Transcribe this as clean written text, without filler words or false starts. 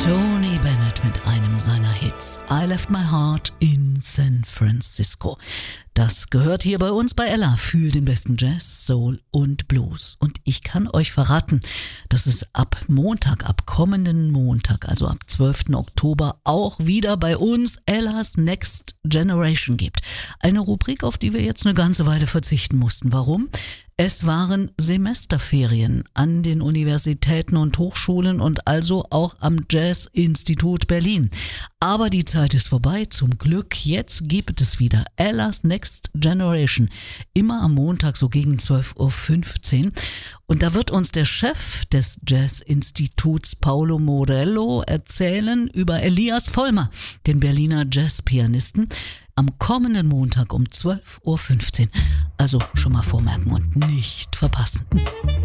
Tony Bennett mit einem seiner Hits I Left My Heart in San Francisco. Das gehört hier bei uns bei Ella für den besten Jazz, Soul und Blues. Und ich kann euch verraten, dass es ab Montag, ab kommenden Montag, also ab 12. Oktober auch wieder bei uns Ellas Next Generation gibt. Eine Rubrik, auf die wir jetzt eine ganze Weile verzichten mussten. Warum? Es waren Semesterferien an den Universitäten und Hochschulen und also auch am Jazz-Institut Berlin. Aber die Zeit ist vorbei, zum Glück. Jetzt gibt es wieder Ellas Next Generation. Immer am Montag so gegen 12.15 Uhr. Und da wird uns der Chef des Jazz-Instituts Paolo Morello erzählen über Elias Vollmer, den Berliner Jazzpianisten, am kommenden Montag um 12.15 Uhr. Also schon mal vormerken und nicht verpassen.